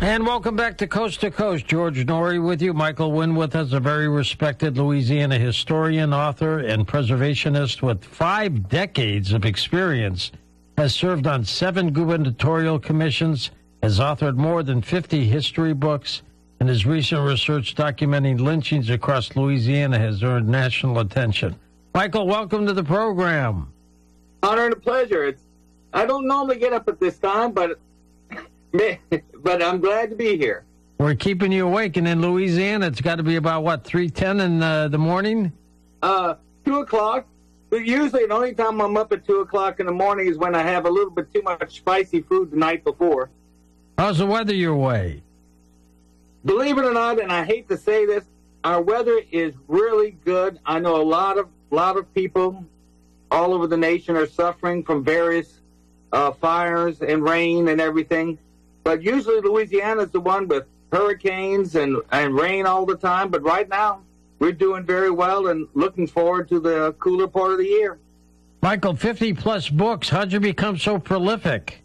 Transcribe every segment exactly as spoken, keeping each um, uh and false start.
And welcome back to Coast to Coast. George Noory with you. Michael Wynn with us, a very respected Louisiana historian, author, and preservationist with five decades of experience, has served on seven gubernatorial commissions, has authored more than fifty history books, and his recent research documenting lynchings across Louisiana has earned national attention. Michael, welcome to the program. Honor and a pleasure. It's, I don't normally get up at this time, but but I'm glad to be here. We're keeping you awake, and in Louisiana, it's got to be about, what, three ten in uh, the morning? Uh, two o'clock. But usually the only time I'm up at two o'clock in the morning is when I have a little bit too much spicy food the night before. How's the weather your way? Believe it or not, and I hate to say this, our weather is really good. I know a lot of lot of people all over the nation are suffering from various uh, fires and rain and everything. But usually Louisiana's the one with hurricanes and, and rain all the time. But right now, we're doing very well and looking forward to the cooler part of the year. Michael, fifty-plus books. How'd you become so prolific?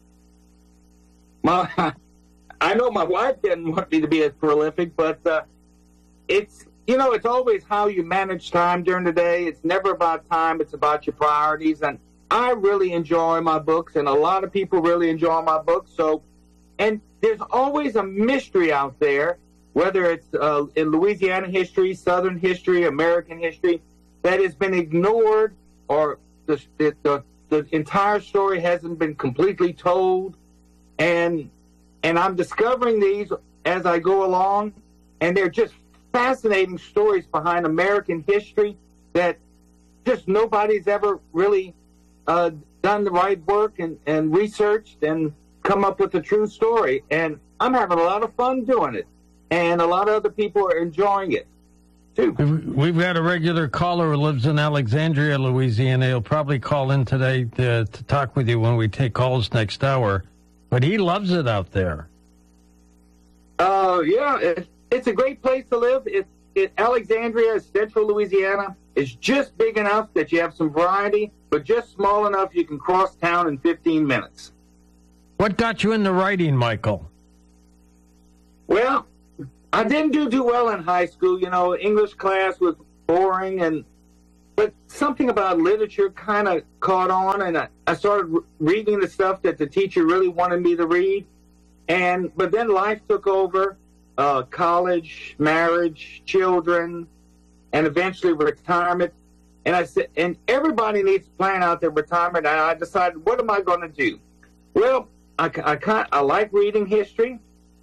My, I know my wife didn't want me to be as prolific, but uh, it's, you know, it's always how you manage time during the day. It's never about time. It's about your priorities. And I really enjoy my books, and a lot of people really enjoy my books. So, and there's always a mystery out there, whether it's uh, in Louisiana history, Southern history, American history, that has been ignored, or the, the, the entire story hasn't been completely told. And and I'm discovering these as I go along, and they're just fascinating stories behind American history that just nobody's ever really uh, done the right work and, and researched and come up with a true story. And I'm having a lot of fun doing it, and a lot of other people are enjoying it too. We've got a regular caller who lives in Alexandria, Louisiana. He'll probably call in today to, to talk with you when we take calls next hour, but he loves it out there. Uh, yeah, it, it's a great place to live. It, it, Alexandria, central Louisiana, is just big enough that you have some variety, but just small enough you can cross town in fifteen minutes. What got you into writing, Michael? Well, I didn't do too well in high school. You know, English class was boring, and but something about literature kind of caught on, and I, I started re- reading the stuff that the teacher really wanted me to read. And but then life took over, uh, college, marriage, children, and eventually retirement. And I said, and everybody needs to plan out their retirement. And I decided, what am I going to do? Well, I, I, kind I like reading history,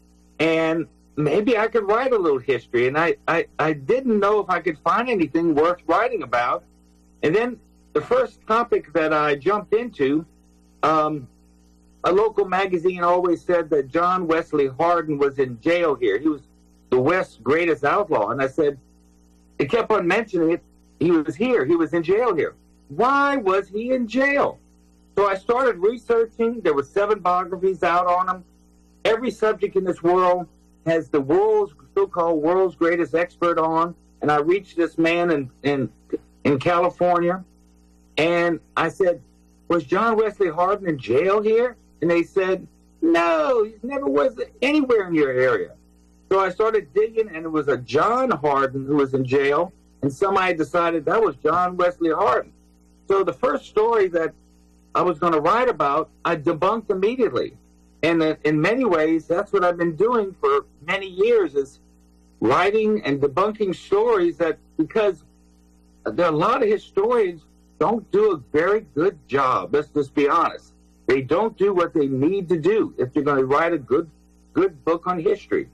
and maybe I could write a little history. And I, I, I didn't know if I could find anything worth writing about. And then the first topic that I jumped into, um, a local magazine always said that John Wesley Hardin was in jail here. He was the West's greatest outlaw. And I said, it kept on mentioning it. He was here. He was in jail here. Why was he in jail? So I started researching. There were seven biographies out on him. Every subject in this world has the world's so-called world's greatest expert on. And I reached this man in, in, in California. And I said, was John Wesley Hardin in jail here? And they said, no, he never was anywhere in your area. So I started digging, and it was a John Hardin who was in jail. And somebody decided that was John Wesley Hardin. So the first story that I was going to write about, I debunked immediately. And in many ways, that's what I've been doing for many years, is writing and debunking stories that, because there are a lot of historians don't do a very good job. Let's just be honest. They don't do what they need to do if they're going to write a good, good book on history.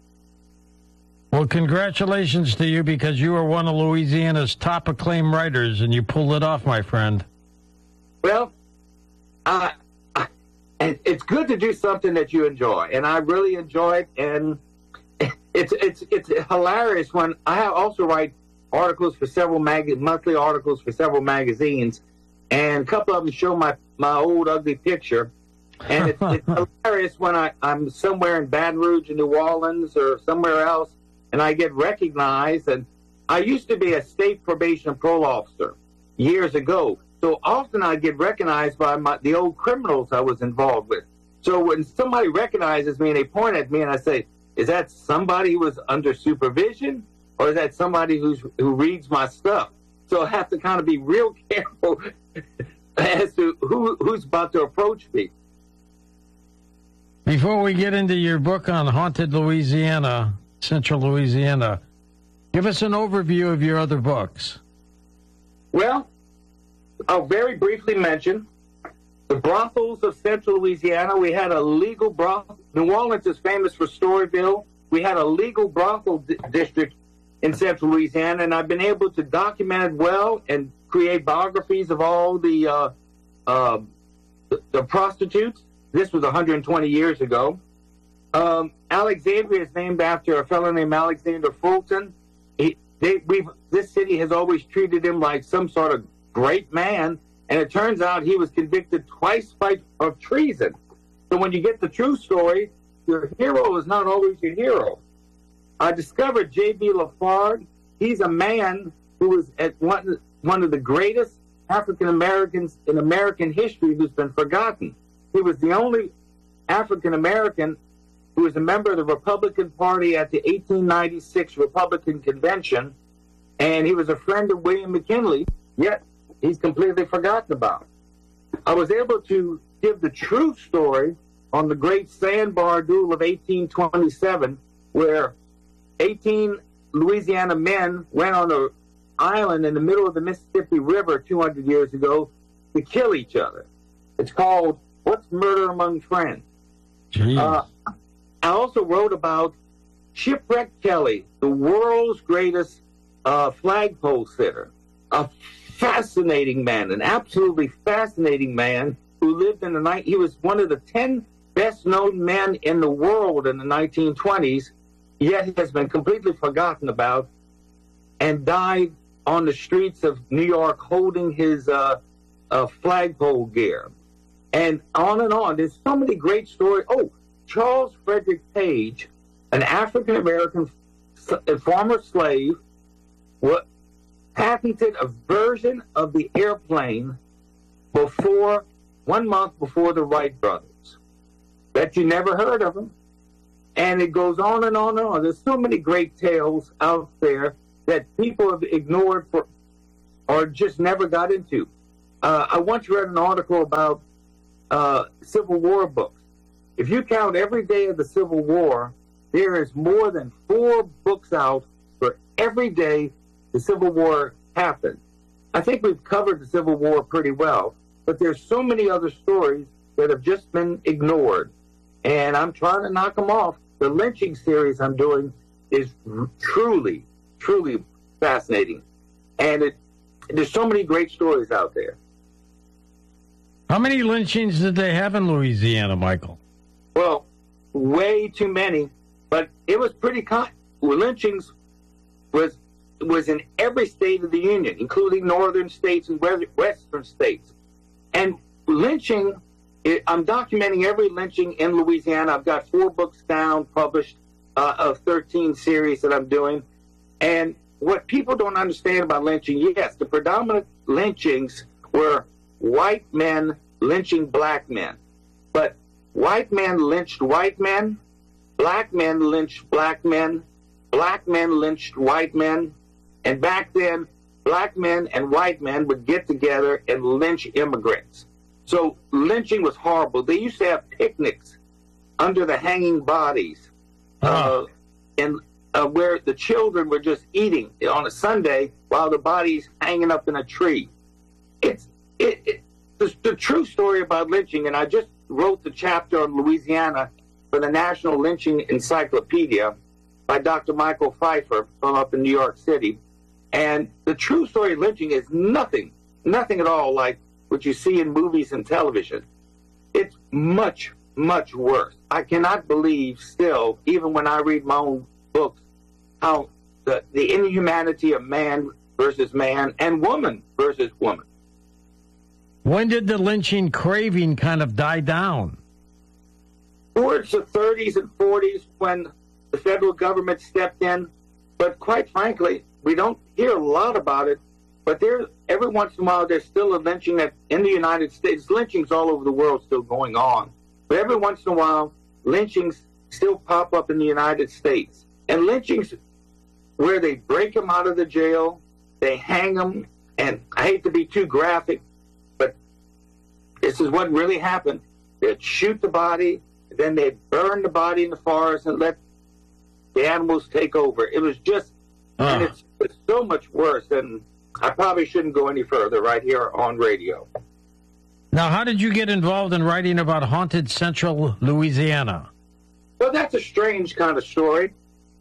Well, congratulations to you, because you are one of Louisiana's top acclaimed writers, and you pulled it off, my friend. Well, uh, and it's good to do something that you enjoy, and I really enjoy it. And it's it's it's hilarious when I also write articles for several mag monthly articles for several magazines, and a couple of them show my my old ugly picture, and it's, it's hilarious when I I'm somewhere in Baton Rouge, in New Orleans, or somewhere else, and I get recognized. And I used to be a state probation and parole officer years ago. So often I get recognized by my, the old criminals I was involved with. So when somebody recognizes me and they point at me and I say, is that somebody who was under supervision, or is that somebody who's who reads my stuff? So I have to kind of be real careful as to who who's about to approach me. Before we get into your book on haunted Louisiana, Central Louisiana, give us an overview of your other books. Well, I'll very briefly mention the brothels of Central Louisiana. We had a legal brothel. New Orleans is famous for Storyville. We had a legal brothel di- district in Central Louisiana, and I've been able to document it well and create biographies of all the uh, uh, the, the prostitutes. This was one hundred twenty years ago. Um, Alexandria is named after a fellow named Alexander Fulton. He, they, we've, this city has always treated him like some sort of great man, and it turns out he was convicted twice by, of treason. So when you get the true story, your hero is not always your hero. I discovered J B Lafargue. He's a man who was at one, one of the greatest African Americans in American history who's been forgotten. He was the only African American who was a member of the Republican Party at the eighteen ninety-six Republican Convention, and he was a friend of William McKinley, yet he's completely forgotten about. I was able to give the true story on the Great Sandbar Duel of eighteen twenty-seven, where eighteen Louisiana men went on an island in the middle of the Mississippi River two hundred years ago to kill each other. It's called What's Murder Among Friends? Uh, I also wrote about Shipwreck Kelly, the world's greatest uh, flagpole sitter, a fascinating man, an absolutely fascinating man who lived in the night. He was one of the ten best-known men in the world in the nineteen twenties, yet has been completely forgotten about, and died on the streets of New York holding his uh, uh, flagpole gear. And on and on. There's so many great stories. Oh, Charles Frederick Page, an African-American former slave, what, patented a version of the airplane before, one month before the Wright brothers. Bet you never heard of them. And it goes on and on and on. There's so many great tales out there that people have ignored for, or just never got into. Uh, I once read an article about uh, Civil War books. If you count every day of the Civil War, there is more than four books out for every day the Civil War happened. I think we've covered the Civil War pretty well, but there's so many other stories that have just been ignored, and I'm trying to knock them off. The lynching series I'm doing is r- truly, truly fascinating, and it, there's so many great stories out there. How many lynchings did they have in Louisiana, Michael? Well, way too many, but it was pretty con- lynchings was was in every state of the union, including northern states and western states. And lynching, it, I'm documenting every lynching in Louisiana. I've got four books down, published, uh, of thirteen series that I'm doing. And what people don't understand about lynching, yes, the predominant lynchings were white men lynching black men. But white men lynched white men, black men lynched black men, black men lynched white men, and back then, black men and white men would get together and lynch immigrants. So lynching was horrible. They used to have picnics under the hanging bodies, uh, and uh, where the children were just eating on a Sunday while the body's hanging up in a tree. It's it, it the, the true story about lynching, and I just wrote the chapter on Louisiana for the National Lynching Encyclopedia by Doctor Michael Pfeiffer from up in New York City. And the true story of lynching is nothing, nothing at all like what you see in movies and television. It's much, much worse. I cannot believe still, even when I read my own books, how the, the inhumanity of man versus man and woman versus woman. When did the lynching craving kind of die down? Towards the thirties and forties when the federal government stepped in. But quite frankly, we don't hear a lot about it. But there, every once in a while, there's still a lynching that in the United States, lynchings all over the world still going on. But every once in a while, lynchings still pop up in the United States. And lynchings where they break them out of the jail, they hang them, and I hate to be too graphic, but this is what really happened. They'd shoot the body, then they'd burn the body in the forest and let the animals take over. It was just, uh. and it's, it's so much worse, and I probably shouldn't go any further right here on radio. Now, how did you get involved in writing about haunted Central Louisiana? Well, that's a strange kind of story.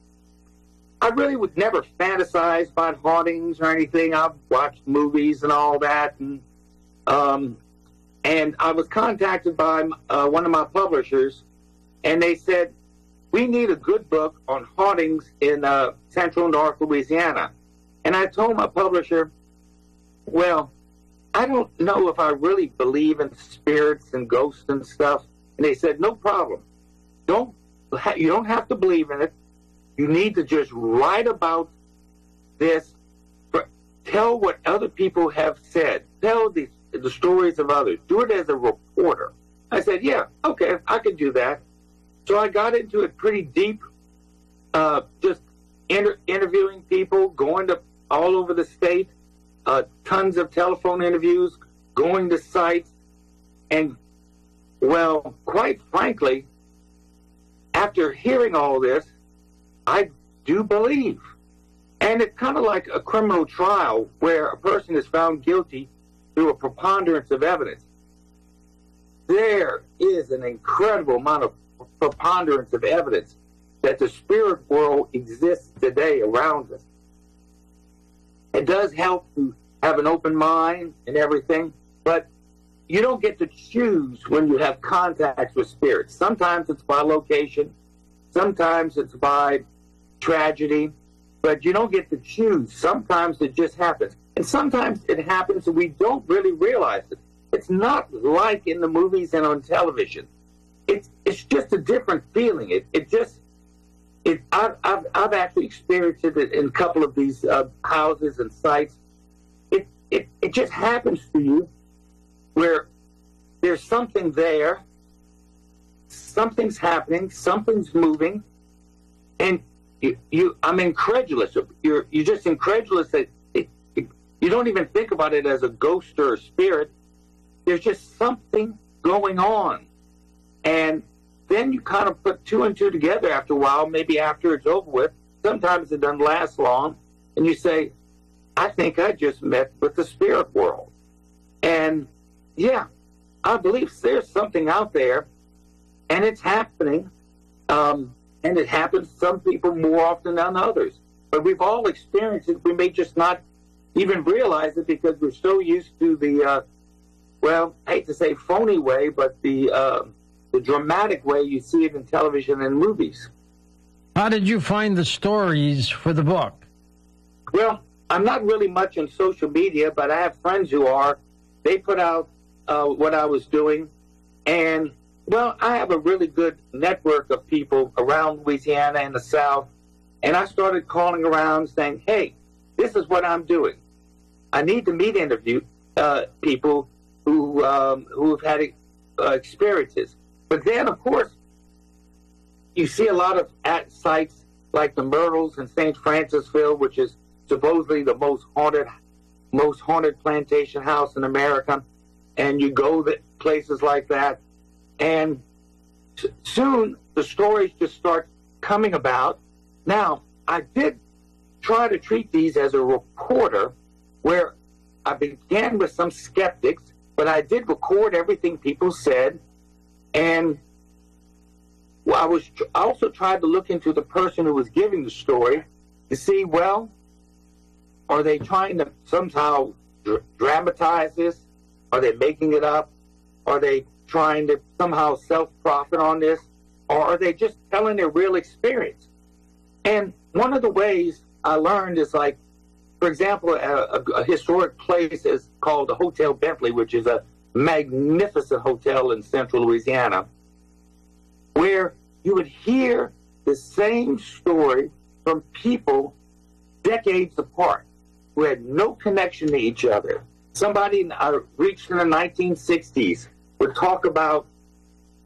I really would never fantasize about hauntings or anything. I've watched movies and all that, and um, and I was contacted by uh, one of my publishers, and they said, we need a good book on hauntings in uh, Central North Louisiana. And I told my publisher, well, I don't know if I really believe in spirits and ghosts and stuff. And they said, no problem. Don't you don't have to believe in it. You need to just write about this. Tell what other people have said. Tell the, the stories of others. Do it as a reporter. I said, yeah, okay, I can do that. So I got into it pretty deep, uh, just inter- interviewing people, going to all over the state, uh, tons of telephone interviews, going to sites. And, well, quite frankly, after hearing all this, I do believe. And it's kind of like a criminal trial where a person is found guilty through a preponderance of evidence. There is an incredible amount of preponderance of evidence that the spirit world exists today around us. It does help to have an open mind and everything, but you don't get to choose when you have contacts with spirits. Sometimes it's by location, sometimes it's by tragedy, but you don't get to choose. Sometimes it just happens. And sometimes it happens and we don't really realize it. It's not like in the movies and on television. It's it's just a different feeling. It it just it I've I've, I've actually experienced it in a couple of these uh, houses and sites. It it it just happens to you where there's something there, something's happening, something's moving, and you, you I'm incredulous. You're you're just incredulous that it, it, you don't even think about it as a ghost or a spirit. There's just something going on. And then you kind of put two and two together after a while, maybe after it's over with. Sometimes it doesn't last long. And you say, I think I just met with the spirit world. And yeah, I believe there's something out there, and it's happening. Um, and it happens to some people more often than others. But we've all experienced it. We may just not even realize it because we're so used to the, uh, well, I hate to say phony way, but the... Uh, the dramatic way you see it in television and movies. How did you find the stories for the book? Well, I'm not really much on social media, but I have friends who are. They put out uh, what I was doing. And, well, I have a really good network of people around Louisiana and the South. And I started calling around saying, hey, this is what I'm doing. I need to meet interview uh, people who, um, who have had uh, experiences. But then, of course, you see a lot of at sites like the Myrtles in Saint Francisville, which is supposedly the most haunted, most haunted plantation house in America. And you go to places like that, and soon the stories just start coming about. Now, I did try to treat these as a reporter, where I began with some skeptics, but I did record everything people said. And well, I was I also tried to look into the person who was giving the story to see, well, are they trying to somehow dr- dramatize this? Are they making it up? Are they trying to somehow self-profit on this? Or are they just telling their real experience? And one of the ways I learned is, like, for example, a, a, a historic place is called the Hotel Bentley, which is a magnificent hotel in Central Louisiana, where you would hear the same story from people decades apart who had no connection to each other. Somebody uh, reached in the nineteen sixties would talk about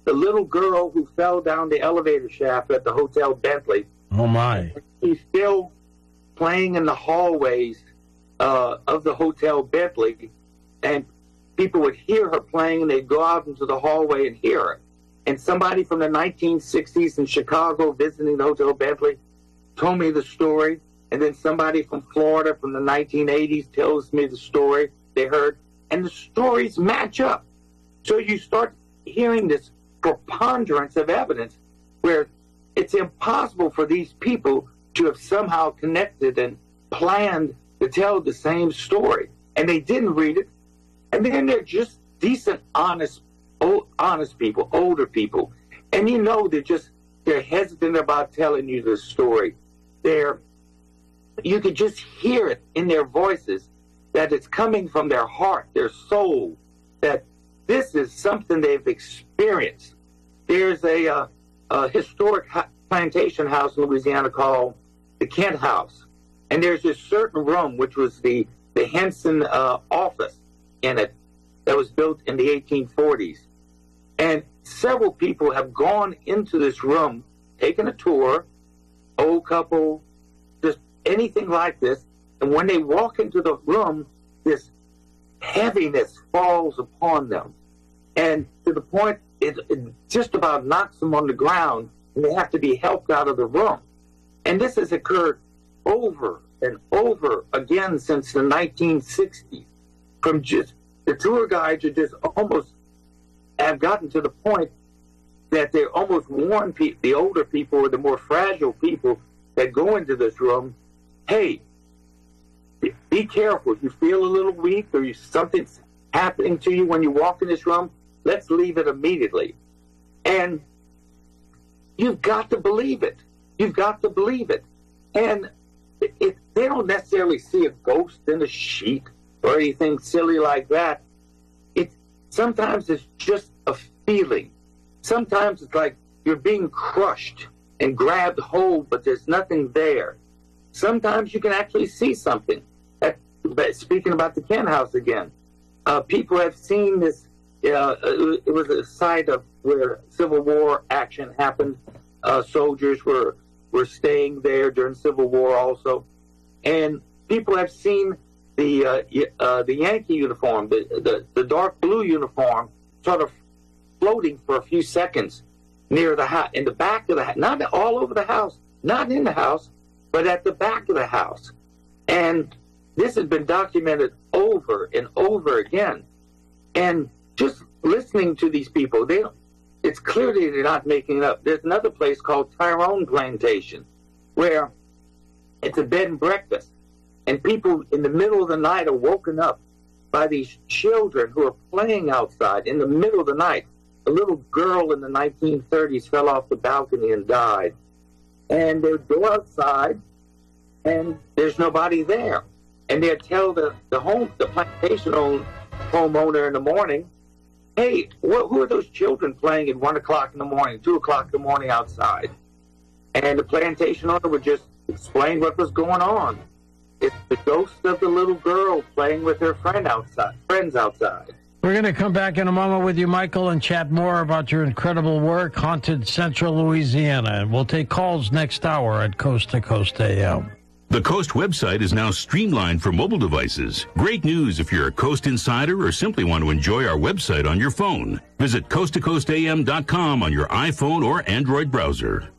the little girl who fell down the elevator shaft at the Hotel Bentley. Oh, my. She's still playing in the hallways uh, of the Hotel Bentley, and people would hear her playing, and they'd go out into the hallway and hear her. And somebody from the nineteen sixties in Chicago visiting the Hotel Bentley told me the story, and then somebody from Florida from the nineteen eighties tells me the story they heard, and the stories match up. So you start hearing this preponderance of evidence where it's impossible for these people to have somehow connected and planned to tell the same story. And they didn't read it. And then they're just decent, honest, old, honest people, older people. And you know they're just, they're hesitant about telling you the story. They're, you could just hear it in their voices that it's coming from their heart, their soul, that this is something they've experienced. There's a, uh, a historic ha- plantation house in Louisiana called the Kent House. And there's this certain room, which was the, the Henson uh, office in it, that was built in the eighteen forties. And several people have gone into this room, taken a tour, old couple, just anything like this. And when they walk into the room, this heaviness falls upon them. And to the point, it, it just about knocks them on the ground, and they have to be helped out of the room. And this has occurred over and over again since the nineteen sixties. From just, the tour guides are just almost, have gotten to the point that they almost warn pe- the older people or the more fragile people that go into this room, hey, be careful. If you feel a little weak or you, something's happening to you when you walk in this room, let's leave it immediately. And you've got to believe it. You've got to believe it. And if they don't necessarily see a ghost in a sheet or anything silly like that, it sometimes it's just a feeling. Sometimes it's like you're being crushed and grabbed hold, but there's nothing there. Sometimes you can actually see something. At, speaking about the Kent House again, uh, people have seen this. Uh, it was a site of where Civil War action happened. Uh, soldiers were were staying there during Civil War also, and people have seen the uh, uh, the Yankee uniform, the, the the dark blue uniform, sort of floating for a few seconds near the house, in the back of the house, not all over the house, not in the house, but at the back of the house. And this has been documented over and over again. And just listening to these people, they it's clear that they're not making it up. There's another place called Tyrone Plantation where it's a bed and breakfast. And people in the middle of the night are woken up by these children who are playing outside in the middle of the night. A little girl in the nineteen thirties fell off the balcony and died. And they go outside, and there's nobody there. And they tell the, the home, the plantation own, homeowner in the morning, hey, wh- who are those children playing at one o'clock in the morning, two o'clock in the morning outside? And the plantation owner would just explain what was going on. It's the ghost of the little girl playing with her friend outside, friends outside. We're going to come back in a moment with you, Michael, and chat more about your incredible work, Haunted Central Louisiana. And we'll take calls next hour at Coast to Coast A M. The Coast website is now streamlined for mobile devices. Great news if you're a Coast insider or simply want to enjoy our website on your phone. Visit coast to coast a m dot com on your iPhone or Android browser.